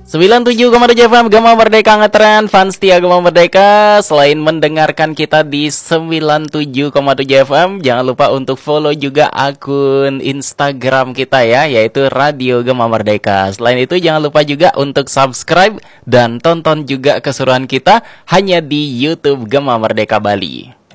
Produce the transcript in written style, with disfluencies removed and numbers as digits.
97,7 FM Gema Merdeka ngetren, fans setia Gema Merdeka. Selain mendengarkan kita di 97,7 FM, jangan lupa untuk follow juga akun Instagram kita ya, yaitu Radio Gema Merdeka. Selain itu jangan lupa juga untuk subscribe dan tonton juga keseruan kita hanya di YouTube Gema Merdeka Bali.